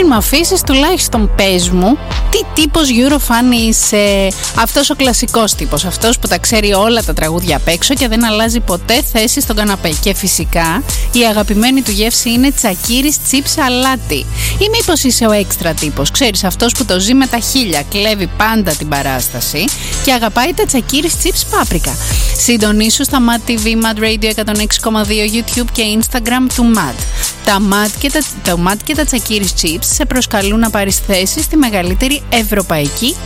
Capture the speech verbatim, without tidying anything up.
μ' αφήσεις, τουλάχιστον πες μου τι τύπος Eurofan είσαι. Αυτός ο κλασικός τύπος, αυτός που τα ξέρει όλα τα τραγούδια απ' έξω και δεν αλλάζει ποτέ θέση στον καναπέ. Και φυσικά η αγαπημένη του γεύση είναι τσακίρις τσιπς αλάτι. Ή μήπως είσαι ο έξτρα τύπος, ξέρεις, αυτός που το ζει με τα χίλια, κλέβει πάντα την παράσταση και αγαπάει τα τσακίρις τσιπς πάπρικα. Συντονίσου στα Mad τι βι, Mad Radio εκατόν έξι κόμμα δύο, YouTube και Instagram του Mad. Τα Mad και τα, το Mad και τα τσακίρις chips σε προσκαλούν να πάρεις θέση στη μεγαλύτερη ευρωπαϊκή